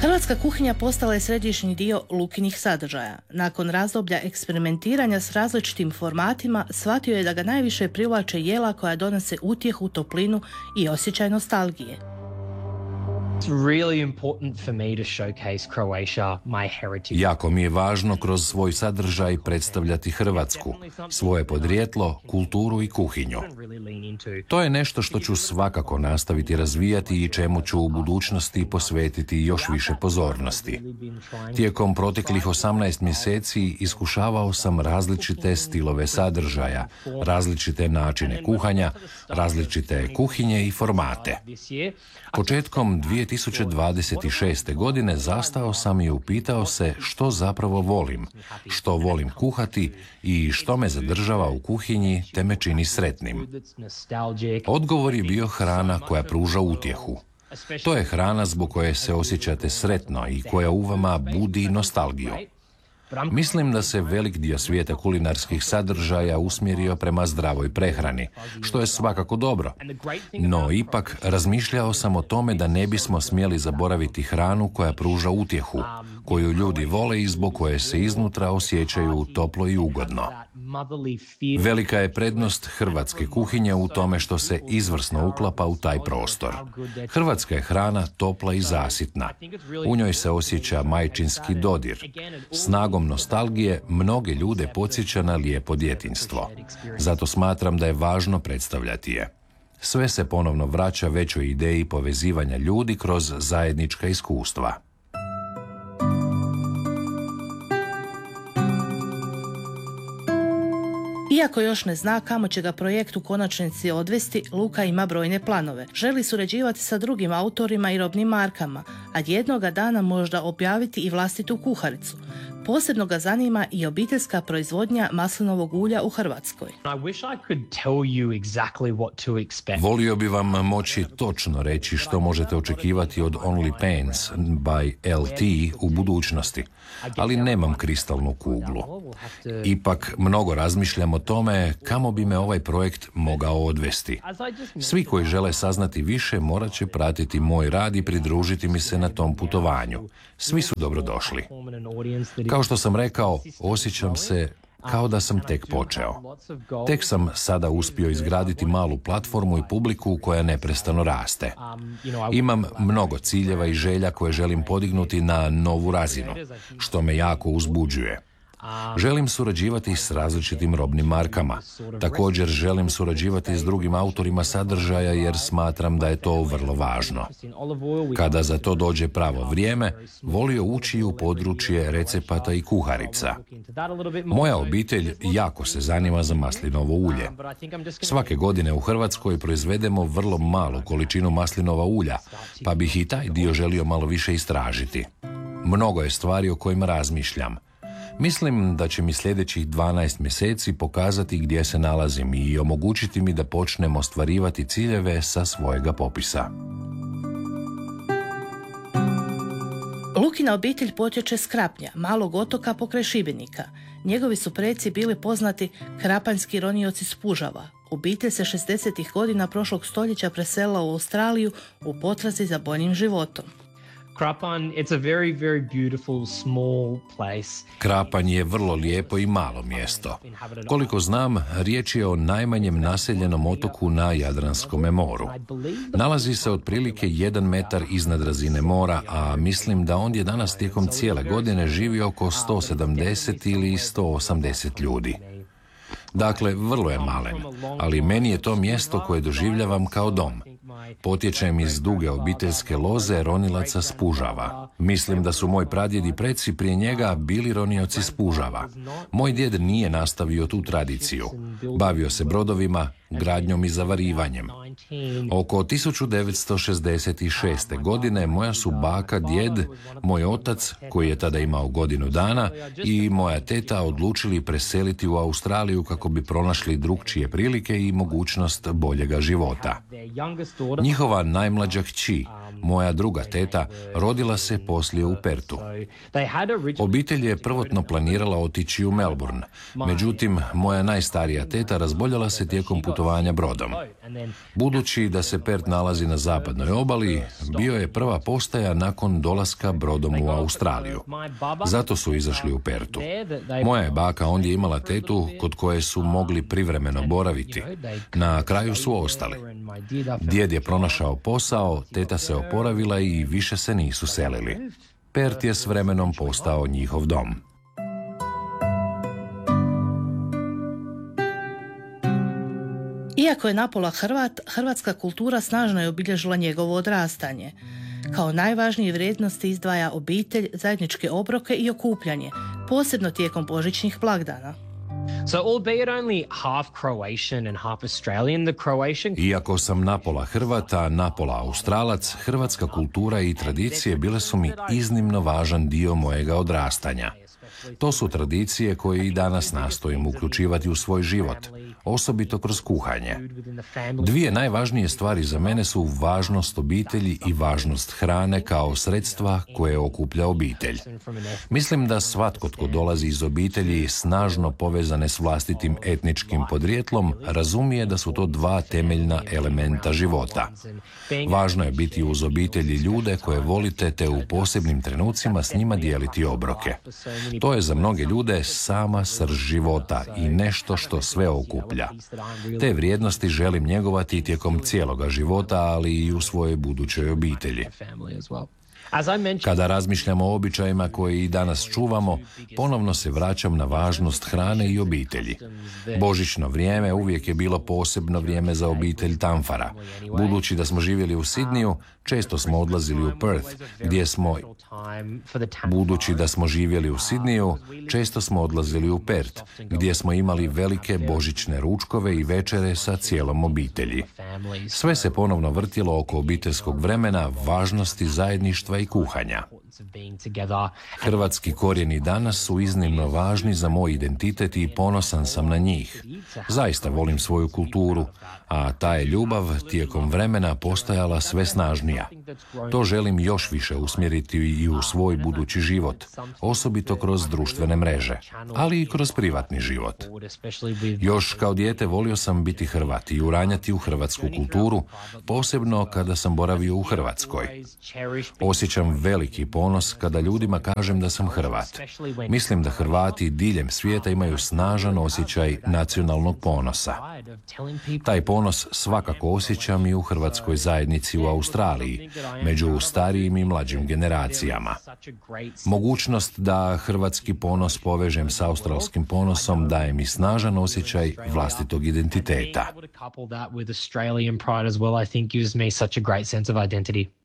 Hrvatska kuhinja postala je središnji dio Lukinih sadržaja. Nakon razdoblja eksperimentiranja s različitim formatima, shvatio je da ga najviše privlače jela koja donose utjehu, toplinu i osjećaj nostalgije. Jako mi je važno kroz svoj sadržaj predstavljati Hrvatsku, svoje podrijetlo, kulturu i kuhinju. To je nešto što ću svakako nastaviti razvijati i čemu ću u budućnosti posvetiti još više pozornosti. Tijekom proteklih 18 mjeseci iskušavao sam različite stilove sadržaja, različite načine kuhanja, različite kuhinje i formate. Početkom 2026. godine zastao sam i upitao se što zapravo volim, što volim kuhati i što me zadržava u kuhinji te me čini sretnim. Odgovor je bio hrana koja pruža utjehu. To je hrana zbog koje se osjećate sretno i koja u vama budi nostalgiju. Mislim da se velik dio svijeta kulinarskih sadržaja usmjerio prema zdravoj prehrani, što je svakako dobro. No ipak razmišljao sam o tome da ne bismo smjeli zaboraviti hranu koja pruža utjehu, koju ljudi vole i zbog koje se iznutra osjećaju toplo i ugodno. Velika je prednost hrvatske kuhinje u tome što se izvrsno uklapa u taj prostor. Hrvatska je hrana topla i zasitna. U njoj se osjeća majčinski dodir. Snagom nostalgije mnoge ljude podsjeća na lijepo djetinjstvo. Zato smatram da je važno predstavljati je. Sve se ponovno vraća većoj ideji povezivanja ljudi kroz zajednička iskustva. Iako još ne zna kamo će ga projekt u konačnici odvesti, Luka ima brojne planove. Želi surađivati sa drugim autorima i robnim markama, a jednoga dana možda objaviti i vlastitu kuharicu. Posebno ga zanima i obiteljska proizvodnja maslinovog ulja u Hrvatskoj. Volio bi vam moći točno reći što možete očekivati od Only Pains by LT u budućnosti, ali nemam kristalnu kuglu. Ipak mnogo razmišljam o tome kamo bi me ovaj projekt mogao odvesti. Svi koji žele saznati više morat će pratiti moj rad i pridružiti mi se na tom putovanju. Svi su dobrodošli. Kao što sam rekao, osjećam se kao da sam tek počeo. Tek sam sada uspio izgraditi malu platformu i publiku koja neprestano raste. Imam mnogo ciljeva i želja koje želim podignuti na novu razinu, što me jako uzbuđuje. Želim surađivati s različitim robnim markama. Također želim surađivati s drugim autorima sadržaja jer smatram da je to vrlo važno. Kada za to dođe pravo vrijeme, volio ući u područje recepata i kuharica. Moja obitelj jako se zanima za maslinovo ulje. Svake godine u Hrvatskoj proizvedemo vrlo malu količinu maslinova ulja, pa bih i taj dio želio malo više istražiti. Mnogo je stvari o kojima razmišljam. Mislim da će mi sljedećih 12 mjeseci pokazati gdje se nalazim i omogućiti mi da počnem ostvarivati ciljeve sa svojega popisa. Lukina obitelj potječe s Krapnja, malog otoka pokraj Šibenika. Njegovi su preci bili poznati krapanjski ronioci s Pužava. Obitelj se 60. godina prošlog stoljeća preselila u Australiju u potrazi za boljim životom. Krapanj je vrlo lijepo i malo mjesto. Koliko znam, riječ je o najmanjem naseljenom otoku na Jadranskome moru. Nalazi se otprilike 1 metar iznad razine mora, a mislim da ondje danas tijekom cijele godine živi oko 170 ili 180 ljudi. Dakle, vrlo je malen, ali meni je to mjesto koje doživljavam kao dom. Potječem iz duge obiteljske loze ronilaca s Pužava. Mislim da su moj pradjed i preci prije njega bili ronioci s Pužava. Moj djed nije nastavio tu tradiciju. Bavio se brodovima, gradnjom i zavarivanjem. Oko 1966. godine moja su baka, djed, moj otac, koji je tada imao godinu dana, i moja teta odlučili preseliti u Australiju kako bi pronašli drukčije prilike i mogućnost boljega života. Njihova najmlađa kći, moja druga teta, rodila se poslije u Pertu. Obitelj je prvotno planirala otići u Melbourne. Međutim, moja najstarija teta razboljela se tijekom putovanja putovanja brodom. Budući da se Perth nalazi na zapadnoj obali, bio je prva postaja nakon dolaska brodom u Australiju. Zato su izašli u Perthu. Moja je baka ondje imala tetu kod koje su mogli privremeno boraviti. Na kraju su ostali. Djed je pronašao posao, teta se oporavila i više se nisu selili. Perth je s vremenom postao njihov dom. Iako je napola Hrvat, hrvatska kultura snažno je obilježila njegovo odrastanje. Kao najvažnije vrijednosti izdvaja obitelj, zajedničke obroke i okupljanje, posebno tijekom božićnih blagdana. Iako sam napola Hrvata, napola Australac, hrvatska kultura i tradicije bile su mi iznimno važan dio mojega odrastanja. To su tradicije koje i danas nastojim uključivati u svoj život, osobito kroz kuhanje. Dvije najvažnije stvari za mene su važnost obitelji i važnost hrane kao sredstva koje okuplja obitelj. Mislim da svatko tko dolazi iz obitelji snažno povezane s vlastitim etničkim podrijetlom razumije da su to dva temeljna elementa života. Važno je biti uz obitelji ljude koje volite te u posebnim trenucima s njima dijeliti obroke. To je za mnoge ljude sama srž života i nešto što sve okuplja. Te vrijednosti želim njegovati tijekom cijeloga života, ali i u svojoj budućoj obitelji. Kada razmišljam o običajima koje i danas čuvamo, ponovno se vraćam na važnost hrane i obitelji. Božićno vrijeme uvijek je bilo posebno vrijeme za obitelj Tamfara. Budući da smo živjeli u Sydneyu, često smo odlazili u Perth, gdje smo imali velike božićne ručkove i večere sa cijelom obitelji. Sve se ponovno vrtilo oko obiteljskog vremena, važnosti zajedništva i kuhanja. Hrvatski korijeni danas su iznimno važni za moj identitet i ponosan sam na njih. Zaista volim svoju kulturu, a ta je ljubav tijekom vremena postajala sve snažnija. To želim još više usmjeriti i u svoj budući život, osobito kroz društvene mreže, ali i kroz privatni život. Još kao dijete volio sam biti Hrvat i uranjati u hrvatsku kulturu, posebno kada sam boravio u Hrvatskoj. Osjećam veliki ponos kada ljudima kažem da sam Hrvat. Mislim da Hrvati diljem svijeta imaju snažan osjećaj nacionalnog ponosa. Taj ponos svakako osjećam i u hrvatskoj zajednici u Australiji, među starijim i mlađim generacijama. Mogućnost da hrvatski ponos povežem s australskim ponosom daje mi snažan osjećaj vlastitog identiteta.